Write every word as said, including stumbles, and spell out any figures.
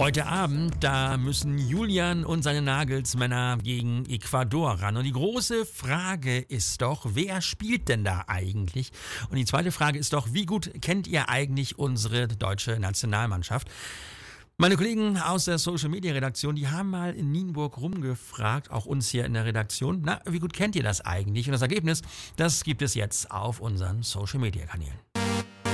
Heute Abend, da müssen Julian und seine Nagelsmänner gegen Ecuador ran. Und die große Frage ist doch, wer spielt denn da eigentlich? Und die zweite Frage ist doch, wie gut kennt ihr eigentlich unsere deutsche Nationalmannschaft? Meine Kollegen aus der Social-Media-Redaktion, die haben mal in Nienburg rumgefragt, auch uns hier in der Redaktion, na, wie gut kennt ihr das eigentlich? Und das Ergebnis, das gibt es jetzt auf unseren Social-Media-Kanälen.